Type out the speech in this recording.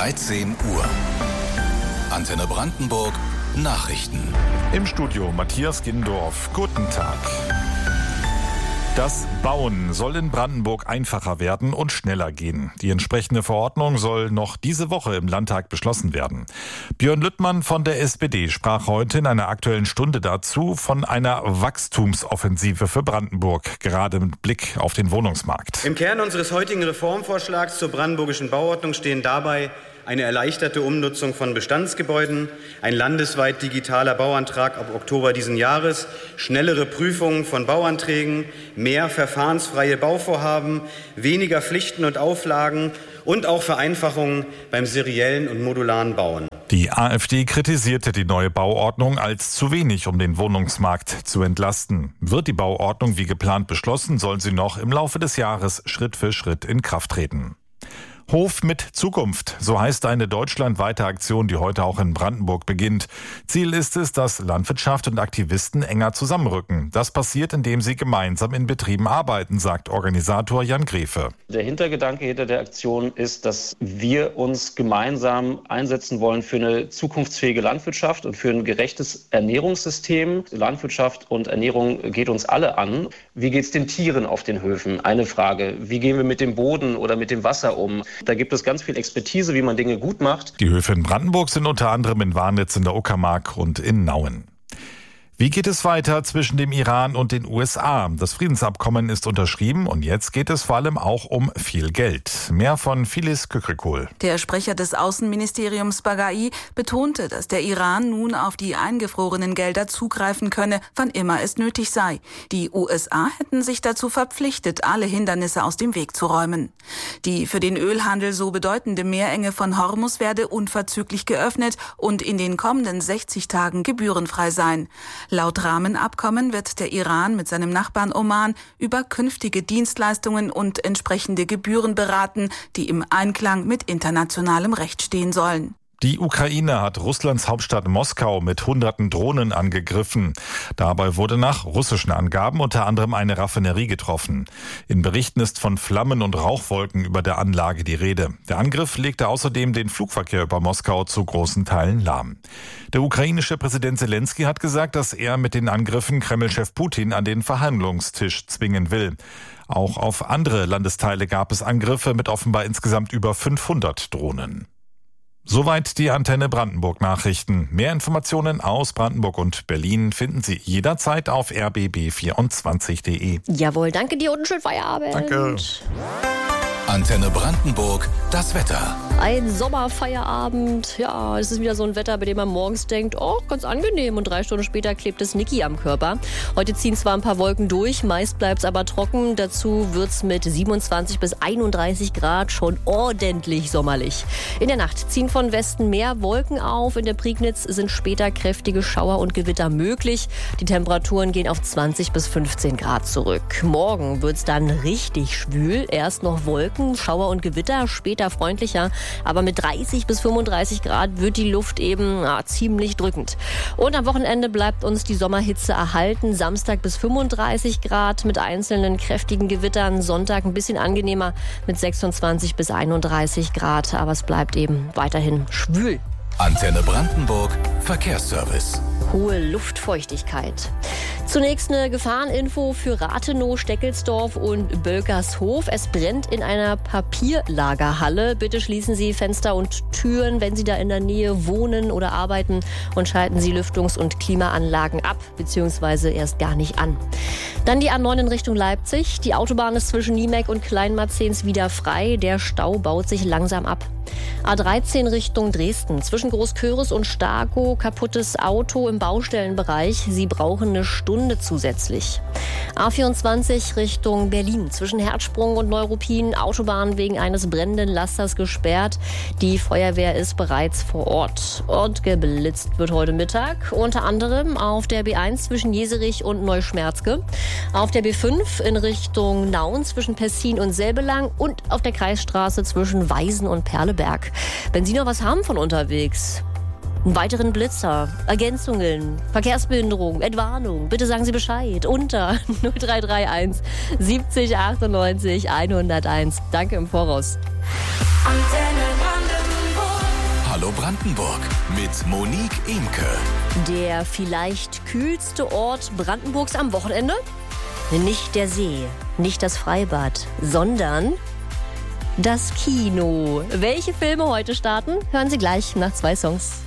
13 Uhr. Antenne Brandenburg Nachrichten. Im Studio Matthias Gindorf. Guten Tag. Das Bauen soll in Brandenburg einfacher werden und schneller gehen. Die entsprechende Verordnung soll noch diese Woche im Landtag beschlossen werden. Björn Lüttmann von der SPD sprach heute in einer Aktuellen Stunde dazu von einer Wachstumsoffensive für Brandenburg, gerade mit Blick auf den Wohnungsmarkt. Im Kern unseres heutigen Reformvorschlags zur brandenburgischen Bauordnung stehen dabei eine erleichterte Umnutzung von Bestandsgebäuden, ein landesweit digitaler Bauantrag ab Oktober diesen Jahres, schnellere Prüfungen von Bauanträgen, mehr verfahrensfreie Bauvorhaben, weniger Pflichten und Auflagen und auch Vereinfachungen beim seriellen und modularen Bauen. Die AfD kritisierte die neue Bauordnung als zu wenig, um den Wohnungsmarkt zu entlasten. Wird die Bauordnung wie geplant beschlossen, soll sie noch im Laufe des Jahres Schritt für Schritt in Kraft treten. Hof mit Zukunft, so heißt eine deutschlandweite Aktion, die heute auch in Brandenburg beginnt. Ziel ist es, dass Landwirtschaft und Aktivisten enger zusammenrücken. Das passiert, indem sie gemeinsam in Betrieben arbeiten, sagt Organisator Jan Grefe. Der Hintergedanke hinter der Aktion ist, dass wir uns gemeinsam einsetzen wollen für eine zukunftsfähige Landwirtschaft und für ein gerechtes Ernährungssystem. Landwirtschaft und Ernährung geht uns alle an. Wie geht es den Tieren auf den Höfen? Eine Frage. Wie gehen wir mit dem Boden oder mit dem Wasser um? Da gibt es ganz viel Expertise, wie man Dinge gut macht. Die Höfe in Brandenburg sind unter anderem in Warnitz in der Uckermark und in Nauen. Wie geht es weiter zwischen dem Iran und den USA? Das Friedensabkommen ist unterschrieben und jetzt geht es vor allem auch um viel Geld. Mehr von Phyllis Kükrikol. Der Sprecher des Außenministeriums Baghai betonte, dass der Iran nun auf die eingefrorenen Gelder zugreifen könne, wann immer es nötig sei. Die USA hätten sich dazu verpflichtet, alle Hindernisse aus dem Weg zu räumen. Die für den Ölhandel so bedeutende Meerenge von Hormuz werde unverzüglich geöffnet und in den kommenden 60 Tagen gebührenfrei sein. Laut Rahmenabkommen wird der Iran mit seinem Nachbarn Oman über künftige Dienstleistungen und entsprechende Gebühren beraten, die im Einklang mit internationalem Recht stehen sollen. Die Ukraine hat Russlands Hauptstadt Moskau mit Hunderten Drohnen angegriffen. Dabei wurde nach russischen Angaben unter anderem eine Raffinerie getroffen. In Berichten ist von Flammen und Rauchwolken über der Anlage die Rede. Der Angriff legte außerdem den Flugverkehr über Moskau zu großen Teilen lahm. Der ukrainische Präsident Zelensky hat gesagt, dass er mit den Angriffen Kreml-Chef Putin an den Verhandlungstisch zwingen will. Auch auf andere Landesteile gab es Angriffe mit offenbar insgesamt über 500 Drohnen. Soweit die Antenne Brandenburg Nachrichten. Mehr Informationen aus Brandenburg und Berlin finden Sie jederzeit auf rbb24.de. Jawohl, danke dir und einen schönen Feierabend. Danke. Antenne Brandenburg, das Wetter. Ein Sommerfeierabend. Ja, es ist wieder so ein Wetter, bei dem man morgens denkt, oh, ganz angenehm. Und 3 Stunden später klebt es Niki am Körper. Heute ziehen zwar ein paar Wolken durch, meist bleibt es aber trocken. Dazu wird es mit 27 bis 31 Grad schon ordentlich sommerlich. In der Nacht ziehen von Westen mehr Wolken auf. In der Prignitz sind später kräftige Schauer und Gewitter möglich. Die Temperaturen gehen auf 20 bis 15 Grad zurück. Morgen wird es dann richtig schwül. Erst noch Wolken, Schauer und Gewitter, später freundlicher. Aber mit 30 bis 35 Grad wird die Luft eben ziemlich drückend. Und am Wochenende bleibt uns die Sommerhitze erhalten. Samstag bis 35 Grad mit einzelnen kräftigen Gewittern. Sonntag ein bisschen angenehmer mit 26 bis 31 Grad. Aber es bleibt eben weiterhin schwül. Antenne Brandenburg Verkehrsservice. Hohe Luftfeuchtigkeit. Zunächst eine Gefahreninfo für Rathenow, Steckelsdorf und Bölkershof. Es brennt in einer Papierlagerhalle. Bitte schließen Sie Fenster und Türen, wenn Sie da in der Nähe wohnen oder arbeiten, und schalten Sie Lüftungs- und Klimaanlagen ab bzw. erst gar nicht an. Dann die A9 in Richtung Leipzig. Die Autobahn ist zwischen Niemek und Kleinmarzens wieder frei. Der Stau baut sich langsam ab. A13 Richtung Dresden. Zwischen Großköris und Starkow kaputtes Auto im Baustellenbereich. Sie brauchen eine Stunde zusätzlich. A24 Richtung Berlin. Zwischen Herzsprung und Neuruppin. Autobahn wegen eines brennenden Lasters gesperrt. Die Feuerwehr ist bereits vor Ort. Und geblitzt wird heute Mittag. Unter anderem auf der B1 zwischen Jeserich und Neuschmerzke. Auf der B5 in Richtung Nauen zwischen Pessin und Selbelang. Und auf der Kreisstraße zwischen Weisen und Perleberg. Wenn Sie noch was haben von unterwegs, einen weiteren Blitzer, Ergänzungen, Verkehrsbehinderung, Entwarnung, bitte sagen Sie Bescheid unter 0331 70 98 101. Danke im Voraus. Antenne Brandenburg. Hallo Brandenburg mit Monique Imke. Der vielleicht kühlste Ort Brandenburgs am Wochenende? Nicht der See, nicht das Freibad, sondern das Kino. Welche Filme heute starten? Hören Sie gleich nach 2 Songs.